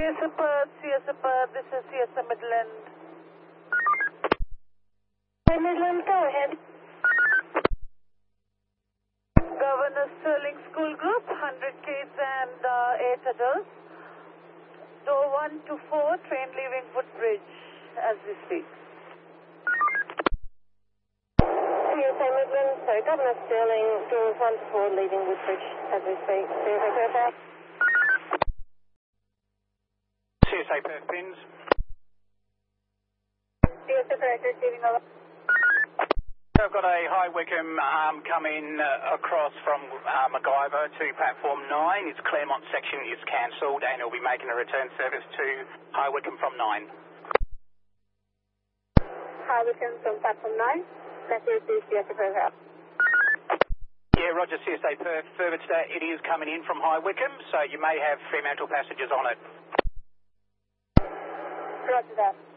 CSA Perth, this is CSA Midland. Hi Midland, go ahead. Governor Sterling School Group, 100 kids and 8 adults. Door 1 to 4, train leaving Woodbridge as we speak. CSA Midland, so Governor Sterling, doors 1 to 4, leaving Woodbridge as we speak. CSA Perth. CSA Perth Pins. CSA Perth receiving over. I've got a High Wycombe coming across from MacGyver to platform 9. Its Claremont section is cancelled and it'll be making a return service to High Wycombe from 9. High Wycombe from platform 9. That's your CSA Perth. Yeah, Roger, CSA Perth. Further to that, it is coming in from High Wycombe, so you may have Fremantle passengers on it. Roger that.